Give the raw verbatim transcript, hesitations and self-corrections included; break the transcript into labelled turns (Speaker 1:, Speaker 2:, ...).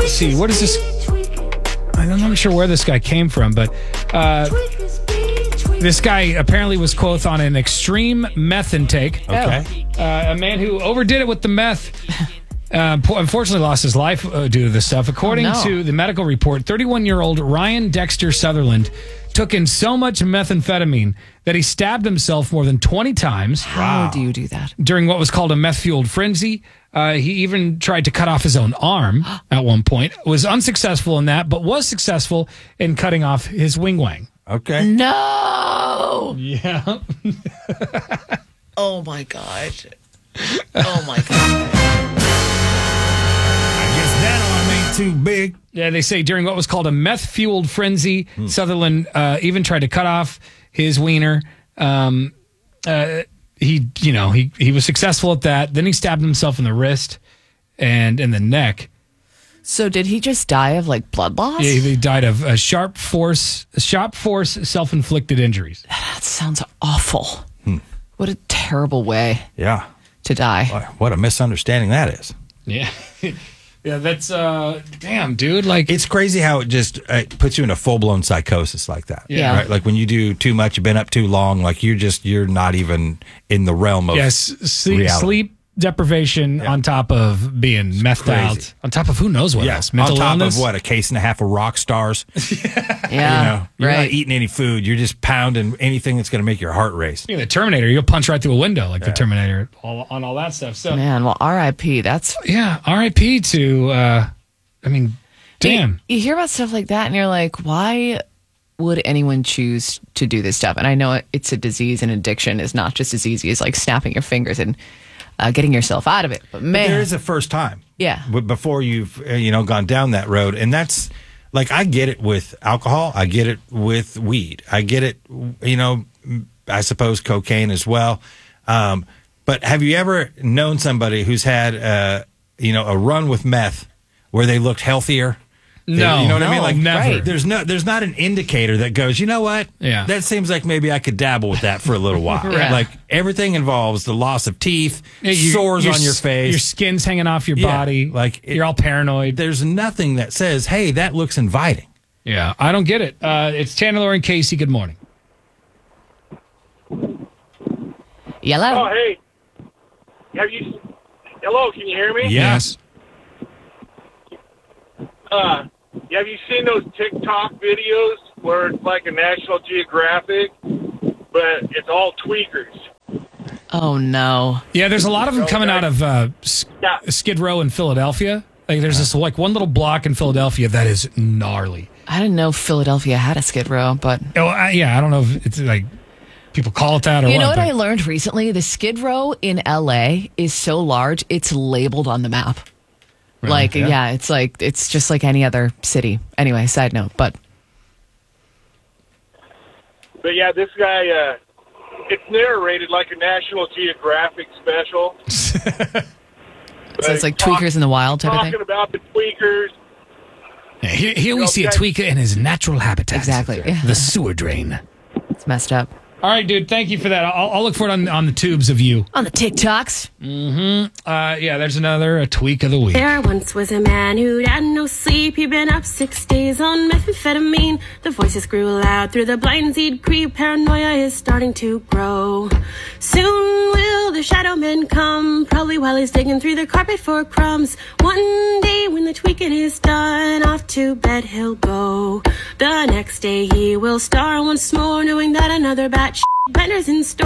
Speaker 1: let's see, what is this? I'm not sure where this guy came from, but uh, this guy apparently was, quote, on an extreme meth intake.
Speaker 2: Okay.
Speaker 1: Uh, a man who overdid it with the meth. Uh, unfortunately lost his life uh, due to this stuff. According
Speaker 3: oh, no.
Speaker 1: to the medical report, thirty-one-year-old Ryan Dexter Sutherland took in so much methamphetamine that he stabbed himself more than twenty times.
Speaker 3: How do you do that?
Speaker 1: During what was called a meth-fueled frenzy. Uh, he even tried to cut off his own arm at one point. Was unsuccessful in that, but was successful in cutting off his wing-wang.
Speaker 2: Okay.
Speaker 3: No.
Speaker 1: Yeah.
Speaker 3: Oh, my God. Oh, my God.
Speaker 2: I guess that arm ain't too big.
Speaker 1: Yeah, they say during what was called a meth-fueled frenzy, hmm. Sutherland uh, even tried to cut off his wiener. Um, uh, he, you know, he, he was successful at that. Then he stabbed himself in the wrist and in the neck.
Speaker 3: So did he just die of like blood loss?
Speaker 1: Yeah, he died of a sharp force, sharp force self-inflicted injuries.
Speaker 3: That sounds awful. Hmm. What a terrible way.
Speaker 2: Yeah.
Speaker 3: To die.
Speaker 2: What a misunderstanding that is.
Speaker 1: Yeah. Yeah, that's, uh, damn, dude. Like,
Speaker 2: it's crazy how it just uh, puts you in a full-blown psychosis like that.
Speaker 3: Yeah.
Speaker 2: Right? Like when you do too much, you've been up too long, like you're just, you're not even in the realm of
Speaker 1: yes, sleep,
Speaker 2: reality.
Speaker 1: sleep deprivation yeah. on top of being methed out, on top of who knows what
Speaker 2: yeah.
Speaker 1: else. Mental
Speaker 2: on top
Speaker 1: illness.
Speaker 2: of what, a case and a half of rock stars?
Speaker 3: Yeah.
Speaker 2: You know, you're
Speaker 3: right.
Speaker 2: not eating any food. You're just pounding anything that's going to make your heart race.
Speaker 1: You're the Terminator. You'll punch right through a window like yeah. the Terminator all, on all that stuff. So
Speaker 3: man, well, R I P That's
Speaker 1: yeah, R I P to. Uh, I mean, damn.
Speaker 3: You, you hear about stuff like that, and you're like, why would anyone choose to do this stuff? And I know it's a disease, and addiction is not just as easy as like snapping your fingers and uh, getting yourself out of it. But man,
Speaker 2: but there is a first time.
Speaker 3: Yeah.
Speaker 2: Before you've uh, you know gone down that road, and that's like I get it with alcohol. I get it with weed. I get it. You know, I suppose cocaine as well. Um, but have you ever known somebody who's had uh, you know a run with meth where they looked healthier?
Speaker 1: No,
Speaker 2: you know what
Speaker 1: no,
Speaker 2: I mean? Like
Speaker 1: never.
Speaker 2: Right. There's no, there's not an indicator that goes, you know what?
Speaker 1: Yeah.
Speaker 2: That seems like maybe I could dabble with that for a little while.
Speaker 3: Right.
Speaker 2: Like everything involves the loss of teeth,
Speaker 1: yeah, you,
Speaker 2: sores on your face,
Speaker 1: your skin's hanging off your
Speaker 2: yeah,
Speaker 1: body.
Speaker 2: Like it,
Speaker 1: you're all paranoid.
Speaker 2: There's nothing that says, "Hey, that looks inviting."
Speaker 1: Yeah, I don't get it. Uh, it's Chandler and Casey. Good morning.
Speaker 3: Yellow.
Speaker 4: Oh, hey. Have you? Hello, can you hear me?
Speaker 1: Yes.
Speaker 4: Uh, have you seen those TikTok videos where it's like a National Geographic, but it's all tweakers?
Speaker 3: Oh, no.
Speaker 1: Yeah, there's a lot of them coming out of uh,
Speaker 4: Yeah.
Speaker 1: Skid Row in Philadelphia. Like, there's this like one little block in Philadelphia that is gnarly.
Speaker 3: I didn't know Philadelphia had a Skid Row, but
Speaker 1: Oh, I, yeah, I don't know if it's like people call it that or
Speaker 3: you
Speaker 1: what.
Speaker 3: know what
Speaker 1: but-
Speaker 3: I learned recently? The Skid Row in L A is so large, it's labeled on the map.
Speaker 1: Really?
Speaker 3: Like,
Speaker 1: Yeah.
Speaker 3: yeah. it's like, it's just like any other city. Anyway, side note, but.
Speaker 4: But yeah, this guy, uh, it's narrated like a National Geographic special.
Speaker 3: So it's like tweakers in the wild type of
Speaker 4: Talking
Speaker 3: thing?
Speaker 4: about the tweakers.
Speaker 1: Yeah, here, here we
Speaker 4: You
Speaker 1: see a
Speaker 4: know,
Speaker 1: tweaker in his natural habitat.
Speaker 3: Exactly.
Speaker 1: The sewer drain.
Speaker 3: It's messed up.
Speaker 1: All right, dude. Thank you for that. I'll, I'll look for it on, on the tubes of you.
Speaker 3: On the TikToks.
Speaker 1: Mm-hmm. Uh, yeah, there's another a tweak of the week.
Speaker 5: There once was a man who'd had no sleep. He'd been up six days on methamphetamine. The voices grew loud through the blinds he'd creep. Paranoia is starting to grow. Soon will the shadow men come, probably while he's digging through the carpet for crumbs. One day when the tweaking is done, off to bed he'll go. The next day he will star once more, knowing that another batch bender's in store.